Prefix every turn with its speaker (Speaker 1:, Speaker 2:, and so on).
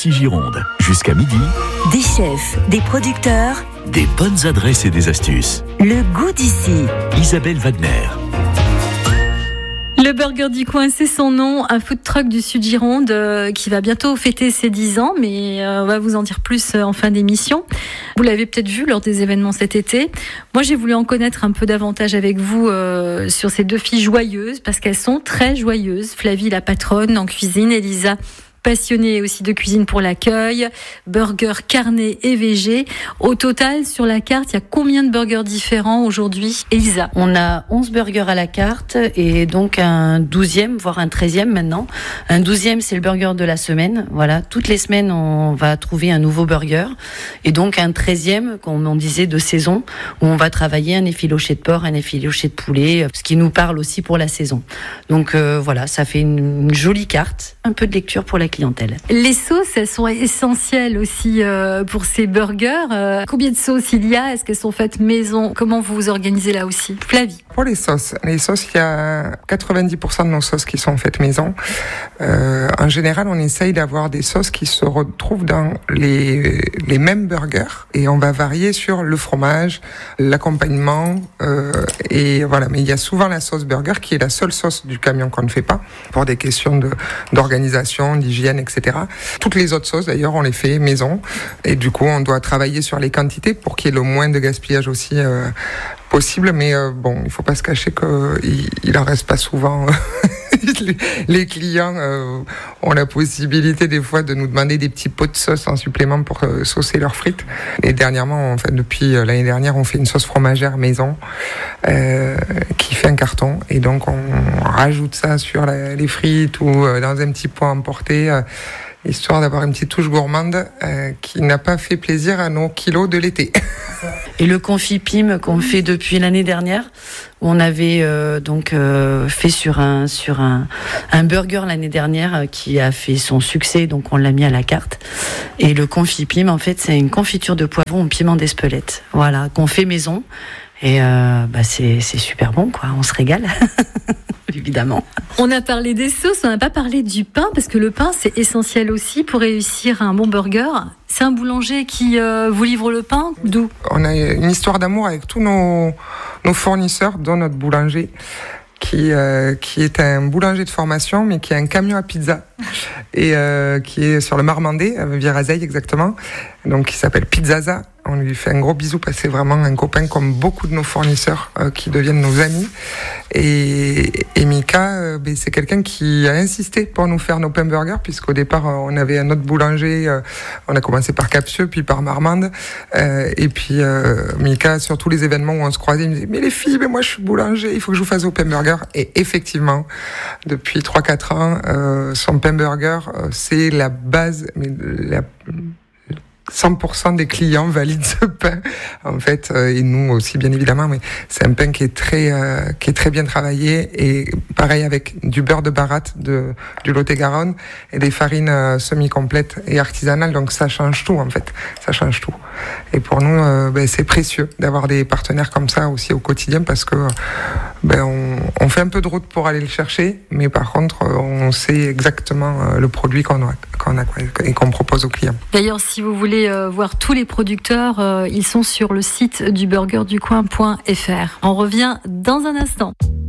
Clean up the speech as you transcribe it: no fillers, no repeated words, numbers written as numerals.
Speaker 1: d'ici Gironde. Jusqu'à midi,
Speaker 2: Des chefs, des producteurs,
Speaker 1: des bonnes adresses et des astuces.
Speaker 2: le goût d'ici.
Speaker 1: Isabelle Wagner.
Speaker 3: Le Burger du Coin, c'est son nom, un food truck du Sud Gironde qui va bientôt fêter ses 10 ans, mais on va vous en dire plus en fin d'émission. Vous l'avez peut-être vu lors des événements cet été. Moi, j'ai voulu en connaître un peu davantage avec vous sur ces deux filles joyeuses, parce qu'elles sont très joyeuses. Flavie, la patronne en cuisine, Elisa, passionnée aussi de cuisine pour l'accueil, burgers carnés et végés. Au total, sur la carte, il y a combien de burgers différents aujourd'hui, Elisa?
Speaker 4: On a 11 burgers à la carte et donc un 12e, voire un 13e maintenant. Un 12e, c'est le burger de la semaine. Voilà, toutes les semaines, on va trouver un nouveau burger. Et donc un 13e, comme on disait, de saison, où on va travailler un effiloché de porc, un effiloché de poulet, ce qui nous parle aussi pour la saison. Donc voilà, ça fait une jolie carte, un peu de lecture pour la clientèle.
Speaker 3: Les sauces, elles sont essentielles aussi pour ces burgers. Combien de sauces il y a? Est-ce qu'elles sont faites maison? Comment vous vous organisez là aussi? Flavie?
Speaker 5: Pour les sauces, il y a 90% de nos sauces qui sont faites maison. En général, on essaye d'avoir des sauces qui se retrouvent dans les mêmes burgers et on va varier sur le fromage, l'accompagnement et voilà. Mais il y a souvent la sauce burger qui est la seule sauce du camion qu'on ne fait pas pour des questions d'organisation, d'hygiène, etc. Toutes les autres sauces, d'ailleurs, on les fait maison et du coup, on doit travailler sur les quantités pour qu'il y ait le moins de gaspillage aussi possible, mais bon, il faut pas se cacher qu'il en reste pas souvent. Les clients ont la possibilité des fois de nous demander des petits pots de sauce en supplément pour saucer leurs frites. Et dernièrement, depuis l'année dernière, on fait une sauce fromagère maison qui fait un carton. Et donc, on rajoute ça sur les frites ou dans un petit pot emporté, histoire d'avoir une petite touche gourmande qui n'a pas fait plaisir à nos kilos de l'été.
Speaker 4: Et le confit Pim qu'on fait depuis l'année dernière, où on avait fait sur un burger l'année dernière qui a fait son succès, donc on l'a mis à la carte. Et le confit Pim, en fait, c'est une confiture de poivron au piment d'Espelette, voilà, qu'on fait maison. Et c'est super bon, quoi. On se régale. Évidemment.
Speaker 3: On a parlé des sauces, on n'a pas parlé du pain, parce que le pain, c'est essentiel aussi pour réussir un bon burger. C'est un boulanger qui vous livre le pain, d'où?
Speaker 5: On a une histoire d'amour avec tous nos fournisseurs, dont notre boulanger, qui est un boulanger de formation, mais qui a un camion à pizza, et qui est sur le Marmandais, à Virazeille exactement, donc qui s'appelle Pizzaza. On lui fait un gros bisou parce que c'est vraiment un copain comme beaucoup de nos fournisseurs qui deviennent nos amis. Et Mika, c'est quelqu'un qui a insisté pour nous faire nos pain burgers, puisqu'au départ, on avait un autre boulanger. On a commencé par Capsieux, puis par Marmande. Et puis Mika, sur tous les événements où on se croisait, il me disait « Mais les filles, moi je suis boulanger, il faut que je vous fasse vos pain burgers. » Et effectivement, depuis 3-4 ans, son pain burger, c'est la base, mais 100% des clients valident ce pain, en fait, et nous aussi bien évidemment, mais c'est un pain qui est très bien travaillé, et pareil avec du beurre de baratte du Lot-et-Garonne et des farines semi-complètes et artisanales, donc ça change tout en fait, ça change tout. Et pour nous, c'est précieux d'avoir des partenaires comme ça aussi au quotidien, parce que on fait un peu de route pour aller le chercher, mais par contre on sait exactement le produit qu'on a et qu'on propose aux clients.
Speaker 3: D'ailleurs, si vous voulez voir tous les producteurs, ils sont sur le site du burgerducoin.fr. On revient dans un instant.